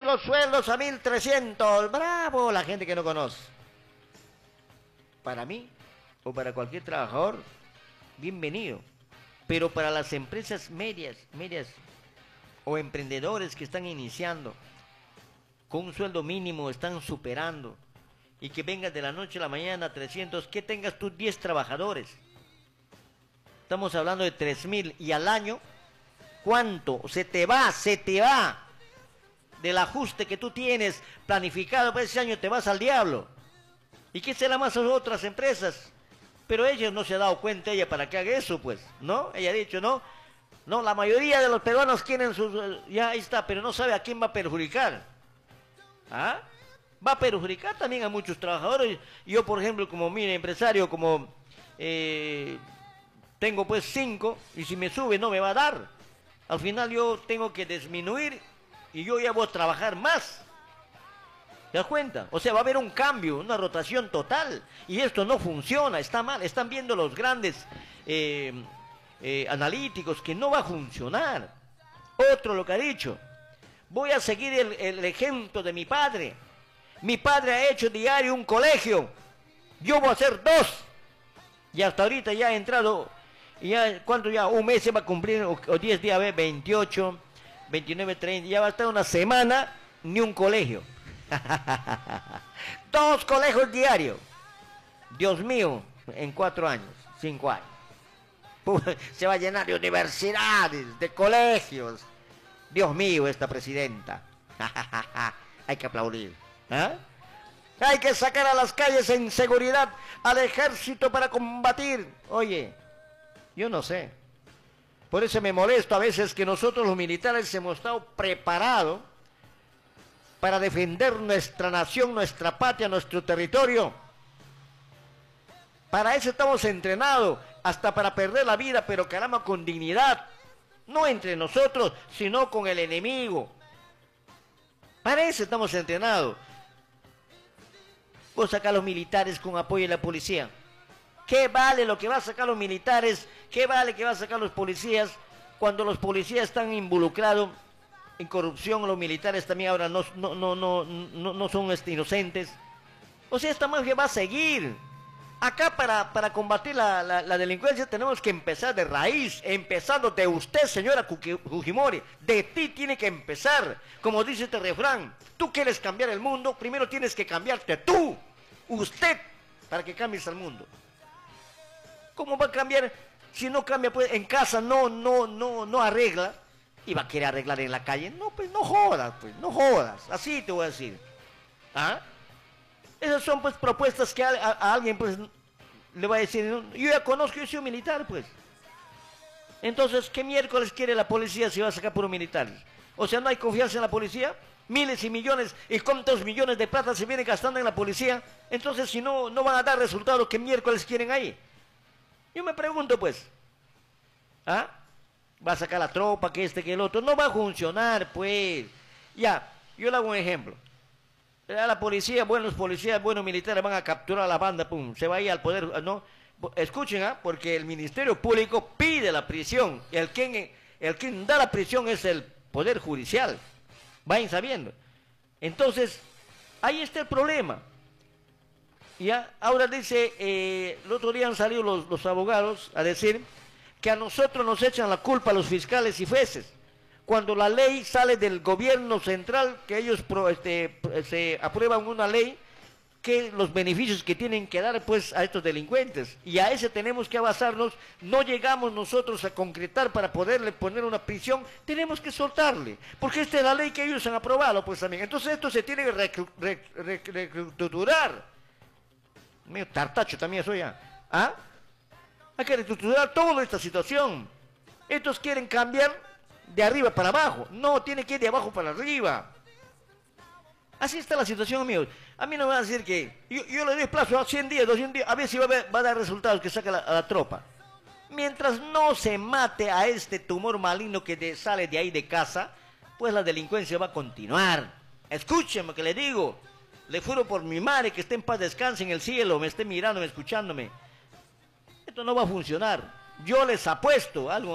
los sueldos a 1.300. ¡Bravo! La gente que no conoce. Para mí, o para cualquier trabajador, bienvenido. Pero para las empresas medias, o emprendedores que están iniciando, con un sueldo mínimo están superando, y que vengas de la noche a la mañana a 300, que tengas tú 10 trabajadores. Estamos hablando de 3.000, y al año, ¿cuánto? Se te va del ajuste que tú tienes planificado para ese año, te vas al diablo. ¿Y qué será más a otras empresas? Pero ella no se ha dado cuenta, ella, para que haga eso, pues, ¿no? Ella ha dicho, no, la mayoría de los peruanos quieren sus... Ya, ahí está, pero no sabe a quién va a perjudicar. ¿Ah? Va a perjudicar también a muchos trabajadores. Yo, por ejemplo, como mi empresario, como tengo pues 5, y si me sube no me va a dar. Al final yo tengo que disminuir, y yo ya voy a trabajar más. ¿Te das cuenta? O sea, va a haber un cambio, una rotación total. Y esto no funciona, está mal. Están viendo los grandes analíticos que no va a funcionar. Otro lo que ha dicho. Voy a seguir el ejemplo de mi padre. Mi padre ha hecho diario un colegio. Yo voy a hacer 2. Y hasta ahorita ya ha entrado. Y ya, ¿cuánto ya? Un mes se va a cumplir, o 10 días, 28, 29, 30. Ya va a estar una semana, ni un colegio. 2 colegios diarios. Dios mío, en 4 años, 5 años. Se va a llenar de universidades, de colegios. Dios mío, esta presidenta. Hay que aplaudir. ¿Eh? Hay que sacar a las calles en seguridad al ejército para combatir. Oye, yo no sé. Por eso me molesto a veces que nosotros los militares hemos estado preparados para defender nuestra nación, nuestra patria, nuestro territorio. Para eso estamos entrenados, hasta para perder la vida, pero caramba, con dignidad. No entre nosotros, sino con el enemigo. Para eso estamos entrenados. Vos sacás a los militares con apoyo de la policía. ¿Qué vale lo que va a sacar los militares? ¿Qué vale que va a sacar los policías cuando los policías están involucrados en corrupción? Los militares también ahora no son inocentes. O sea, esta mafia va a seguir. Acá para combatir la delincuencia tenemos que empezar de raíz, empezando de usted, señora Fujimori. De ti tiene que empezar. Como dice este refrán, tú quieres cambiar el mundo, primero tienes que cambiarte tú, usted, para que cambies el mundo. ¿Cómo va a cambiar si no cambia? Pues en casa no arregla. ¿Y va a querer arreglar en la calle? No, pues no jodas, así te voy a decir. ¿Ah? Esas son pues propuestas que a alguien pues le va a decir, yo ya conozco, yo soy militar pues. Entonces, ¿qué miércoles quiere la policía si va a sacar puro militar? O sea, ¿no hay confianza en la policía? Miles y millones, ¿y cuántos millones de plata se vienen gastando en la policía? Entonces, si no van a dar resultados, ¿qué miércoles quieren ahí? Yo me pregunto pues, ¿ah? Va a sacar la tropa, que el otro, no va a funcionar pues. Ya, yo le hago un ejemplo. La policía, buenos policías, buenos militares van a capturar a la banda, pum, se va a ir al poder, ¿no? Escuchen, porque el Ministerio Público pide la prisión, y el quien da la prisión es el Poder Judicial, vayan sabiendo. Entonces, ahí está el problema. Ya, ahora dice, el otro día han salido los abogados a decir que a nosotros nos echan la culpa a los fiscales y jueces, cuando la ley sale del gobierno central, que ellos se aprueban una ley, que los beneficios que tienen que dar pues a estos delincuentes, y a ese tenemos que basarnos. No llegamos nosotros a concretar para poderle poner una prisión, tenemos que soltarle, porque esta es la ley que ellos han aprobado pues también. Entonces esto se tiene que reestructurar. Medio tartacho también soy ya. ¿Ah? Hay que reestructurar toda esta situación. Estos quieren cambiar de arriba para abajo, no, tiene que ir de abajo para arriba. Así está la situación, amigos. A mí no me van a decir que yo le doy plazo a 100 días, 200 días, a ver si va a dar resultados que saca a la tropa. Mientras no se mate a este tumor maligno que sale de ahí de casa, pues la delincuencia va a continuar. Escúcheme que le digo, le juro por mi madre, que esté en paz, descanse en el cielo, me esté mirándome, escuchándome. Esto no va a funcionar. Yo les apuesto algo.